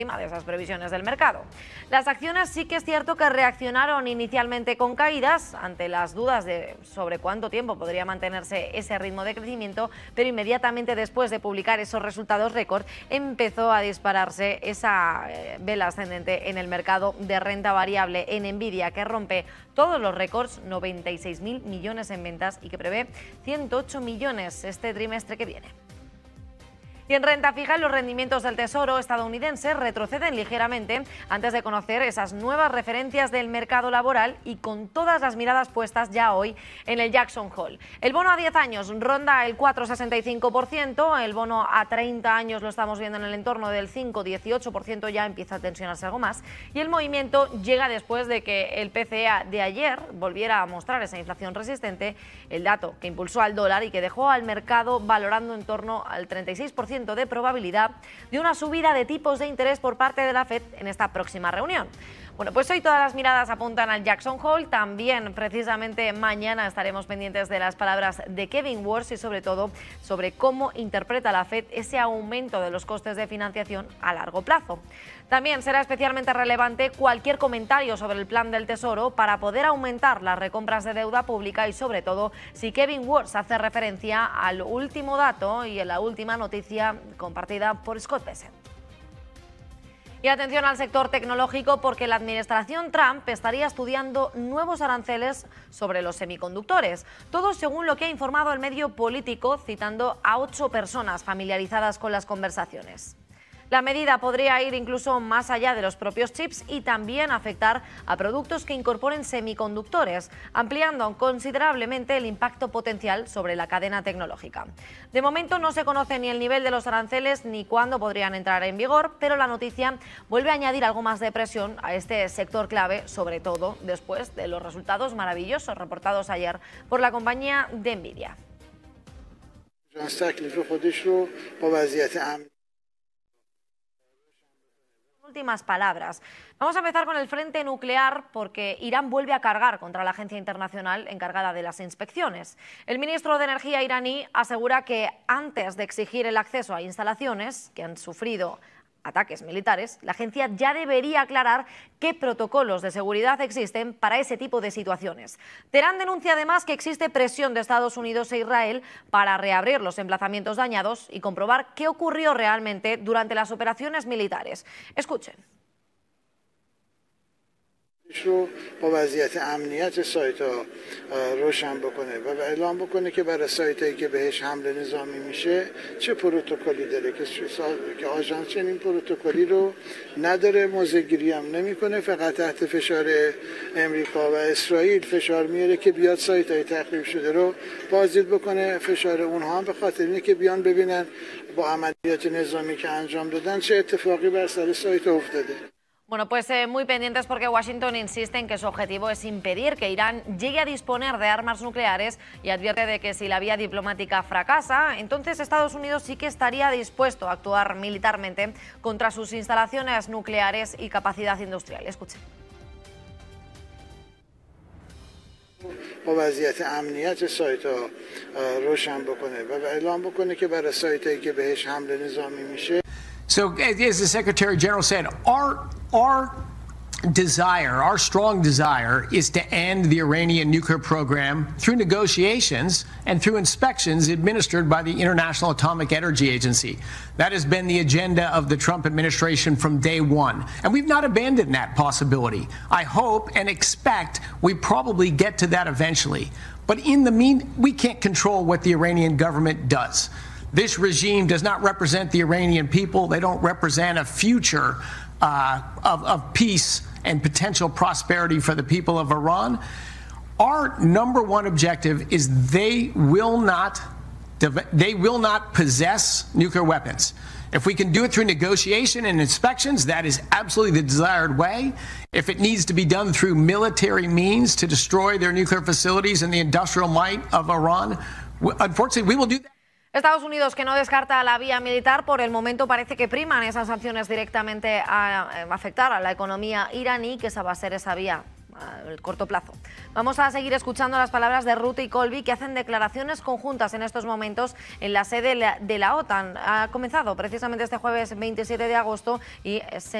de esas previsiones del mercado. Las acciones sí que es cierto que reaccionaron inicialmente con caídas ante las dudas sobre cuánto tiempo podría mantenerse ese ritmo de crecimiento, pero inmediatamente después de publicar esos resultados récord empezó a dispararse esa vela ascendente en el mercado de renta variable en Nvidia, que rompe todos los récords, 96.000 millones en ventas y que prevé 108 millones este trimestre que viene. Y en renta fija, los rendimientos del Tesoro estadounidense retroceden ligeramente antes de conocer esas nuevas referencias del mercado laboral y con todas las miradas puestas ya hoy en el Jackson Hole. El bono a 10 años ronda el 4,65%, el bono a 30 años lo estamos viendo en el entorno del 5,18%, ya empieza a tensionarse algo más, y el movimiento llega después de que el PCE de ayer volviera a mostrar esa inflación resistente, el dato que impulsó al dólar y que dejó al mercado valorando en torno al 36% de probabilidad de una subida de tipos de interés por parte de la Fed en esta próxima reunión. Bueno, pues hoy todas las miradas apuntan al Jackson Hole. También, precisamente, mañana estaremos pendientes de las palabras de Kevin Warsh y, sobre todo, sobre cómo interpreta la Fed ese aumento de los costes de financiación a largo plazo. También será especialmente relevante cualquier comentario sobre el plan del Tesoro para poder aumentar las recompras de deuda pública y, sobre todo, si Kevin Warsh hace referencia al último dato y en la última noticia compartida por Scott Bessent. Y atención al sector tecnológico, porque la administración Trump estaría estudiando nuevos aranceles sobre los semiconductores. Todo según lo que ha informado el medio Político, citando a 8 personas familiarizadas con las conversaciones. La medida podría ir incluso más allá de los propios chips y también afectar a productos que incorporen semiconductores, ampliando considerablemente el impacto potencial sobre la cadena tecnológica. De momento no se conoce ni el nivel de los aranceles ni cuándo podrían entrar en vigor, pero la noticia vuelve a añadir algo más de presión a este sector clave, sobre todo después de los resultados maravillosos reportados ayer por la compañía de Nvidia. Últimas palabras. Vamos a empezar con el frente nuclear, porque Irán vuelve a cargar contra la agencia internacional encargada de las inspecciones. El ministro de Energía iraní asegura que antes de exigir el acceso a instalaciones que han sufrido ataques militares, la agencia ya debería aclarar qué protocolos de seguridad existen para ese tipo de situaciones. Teherán denuncia además que existe presión de Estados Unidos e Israel para reabrir los emplazamientos dañados y comprobar qué ocurrió realmente durante las operaciones militares. Escuchen. رو با وضعیت امنیت سایت‌ها روشن بکنه و اعلام بکنه که برای سایتایی که بهش حمله نظامی میشه چه پروتکلی داره که آژانس چنین پروتکلی رو نداره، موضع‌گیری هم نمی‌کنه، فقط تحت فشار امریکا و اسرائیل فشار میاره که بیاد سایت‌های تخریب شده رو بازدید بکنه. فشار اونها هم به خاطر اینه که بیان ببینن با عملیات نظامی که انجام دادن چه اتفاقی بر سر سایت افتاده. Bueno, pues muy pendientes, porque Washington insiste en que su objetivo es impedir que Irán llegue a disponer de armas nucleares y advierte de que si la vía diplomática fracasa, entonces Estados Unidos sí que estaría dispuesto a actuar militarmente contra sus instalaciones nucleares y capacidad industrial. Escuchen. با وضعیت امنیت سایت‌ها روشن بکنه و اعلام بکنه که برای سایتایی که بهش حمله نظامی میشه. So, as the Secretary General said, our desire, our strong desire, is to end the Iranian nuclear program through negotiations and through inspections administered by the International Atomic Energy Agency. That has been the agenda of the Trump administration from day one, and we've not abandoned that possibility. I hope and expect we probably get to that eventually. But in the we can't control what the Iranian government does. This regime does not represent the Iranian people. They don't represent a future of peace and potential prosperity for the people of Iran. Our number one objective is they will not possess nuclear weapons. If we can do it through negotiation and inspections, that is absolutely the desired way. If it needs to be done through military means to destroy their nuclear facilities and the industrial might of Iran, unfortunately, we will do that. Estados Unidos, que no descarta la vía militar, por el momento parece que priman esas sanciones directamente a afectar a la economía iraní, que esa va a ser esa vía el corto plazo. Vamos a seguir escuchando las palabras de Rutte y Colby, que hacen declaraciones conjuntas en estos momentos en la sede de la OTAN. Ha comenzado precisamente este jueves 27 de agosto y se